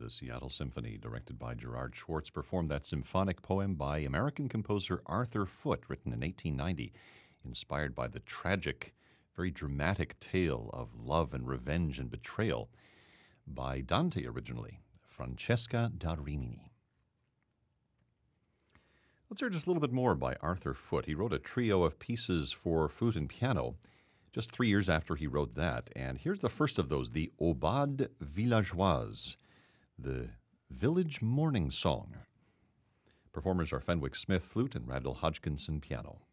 the Seattle Symphony, directed by Gerard Schwartz, performed that symphonic poem by American composer Arthur Foote, written in 1890, inspired by the tragic, very dramatic tale of love and revenge and betrayal by Dante originally, Francesca da Rimini. Let's hear just a little bit more by Arthur Foote. He wrote a trio of pieces for flute and piano just 3 years after he wrote that. And here's the first of those, the Aubade Villageoise, the Village Morning Song. Performers are Fenwick Smith, flute, and Randall Hodgkinson, piano.